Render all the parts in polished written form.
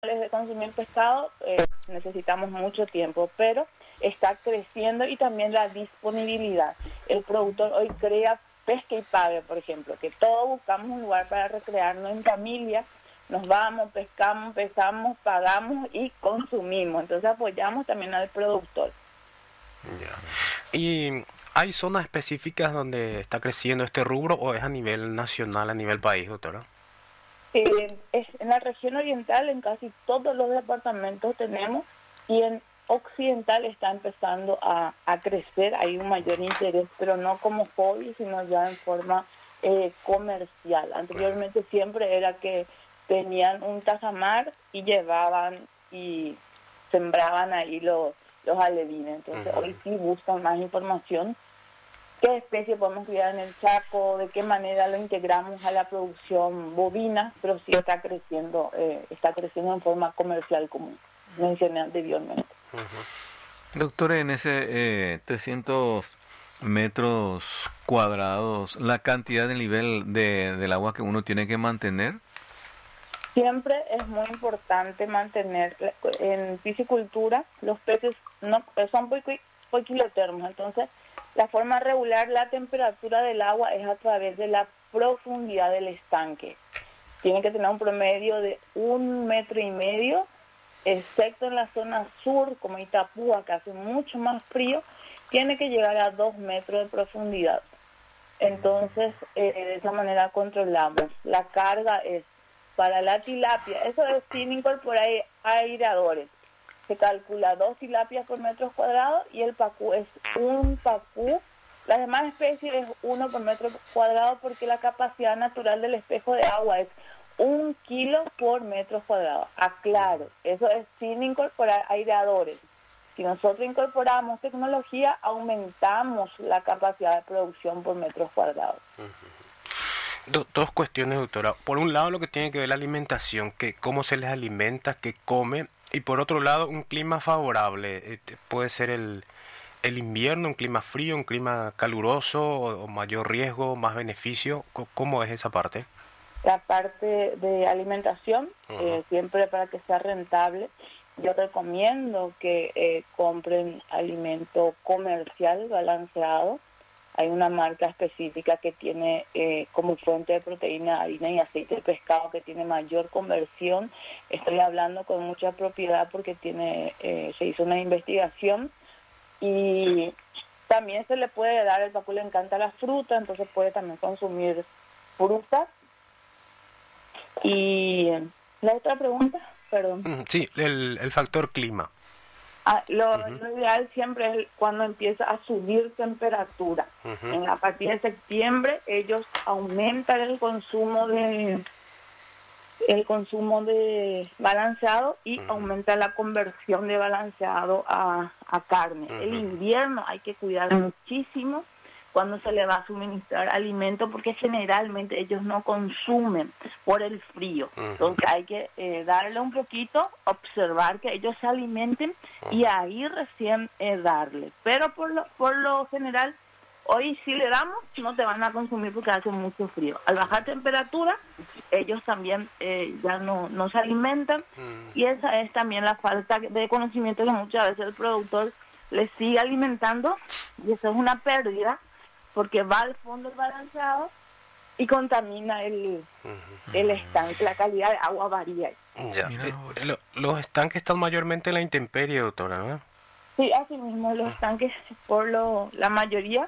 de consumir pescado, necesitamos mucho tiempo, pero está creciendo y también la disponibilidad. El productor hoy crea pesca y pague, por ejemplo, que todos buscamos un lugar para recrearnos en familia, nos vamos, pescamos, pagamos y consumimos. Entonces apoyamos también al productor. Ya. ¿Y hay zonas específicas donde está creciendo este rubro o es a nivel nacional, a nivel país, doctora? Es en la región oriental, en casi todos los departamentos tenemos, y en occidental está empezando a crecer, hay un mayor interés, pero no como hobby, sino ya en forma comercial. Anteriormente siempre era que tenían un tajamar y llevaban y sembraban ahí los alevines. Entonces hoy sí buscan más información. ¿Qué especie podemos criar en el Chaco? ¿De qué manera lo integramos a la producción bovina? Pero sí está creciendo en forma comercial, como mencioné anteriormente. Doctor, en ese 300 metros cuadrados, ¿la cantidad de nivel del agua que uno tiene que mantener? Siempre es muy importante mantener, en piscicultura, los peces no son poiquilotermos, entonces la forma de regular la temperatura del agua es a través de la profundidad del estanque. Tiene que tener un promedio de 1,5 metros, excepto en la zona sur, como Itapúa, que hace mucho más frío, tiene que llegar a 2 metros de profundidad. Entonces, de esa manera controlamos. La carga es para la tilapia, eso es sin incorporar aireadores. Se calcula 2 tilapias por metro cuadrado y el pacú es un pacú. Las demás especies es 1 por metro cuadrado porque la capacidad natural del espejo de agua es 1 kilo por metro cuadrado. Aclaro, eso es sin incorporar aireadores. Si nosotros incorporamos tecnología, aumentamos la capacidad de producción por metros cuadrados. Dos cuestiones, doctora. Por un lado, lo que tiene que ver la alimentación, que cómo se les alimenta, qué come, y por otro lado, un clima favorable. Puede ser el invierno, un clima frío, un clima caluroso, o mayor riesgo, más beneficio. ¿Cómo es esa parte? La parte de alimentación, siempre para que sea rentable, yo recomiendo que compren alimento comercial balanceado. Hay una marca específica que tiene como fuente de proteína, harina y aceite de pescado que tiene mayor conversión. Estoy hablando con mucha propiedad porque se hizo una investigación y también se le puede dar, el pacú le encanta la fruta, entonces puede también consumir fruta. Y la otra pregunta, perdón. Sí, el factor clima. Lo ideal siempre es cuando empieza a subir temperatura. A partir de septiembre ellos aumentan el consumo de balanceado y aumenta la conversión de balanceado a carne. El invierno hay que cuidar muchísimo cuando se le va a suministrar alimento porque generalmente ellos no consumen por el frío. Entonces hay que darle un poquito, observar que ellos se alimenten y ahí recién darle. Pero por lo general, hoy si le damos, no te van a consumir porque hace mucho frío. Al bajar temperatura, ellos también ya no se alimentan y esa es también la falta de conocimiento que muchas veces el productor les sigue alimentando y eso es una pérdida porque va al fondo el balanceado y contamina el estanque, la calidad de agua varía. Ya. Los estanques están mayormente en la intemperie, doctora, ¿no? Sí, así mismo, los estanques, la mayoría,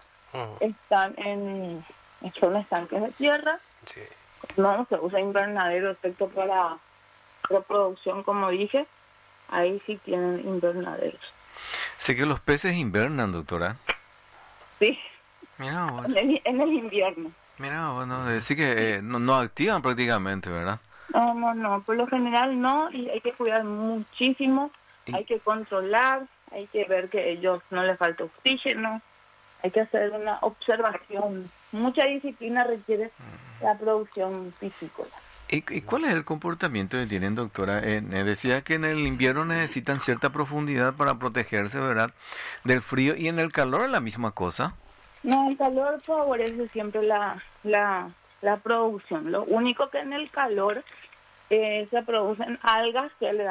son estanques de tierra. Sí. No se usa invernadero, excepto para reproducción, como dije, ahí sí tienen invernaderos. Sé que los peces invernan, doctora. Sí. Mira, bueno. En el invierno. Mira, bueno, decir que no activan prácticamente, ¿verdad? No, por lo general no, y hay que cuidar muchísimo, hay que controlar, hay que ver que a ellos no les falta oxígeno, hay que hacer una observación. Mucha disciplina requiere la producción piscícola. ¿Y cuál es el comportamiento que tienen, doctora? Decía que en el invierno necesitan cierta profundidad para protegerse, ¿verdad?, del frío, y en el calor es la misma cosa. No, el calor favorece siempre la producción. Lo único que en el calor se producen algas que le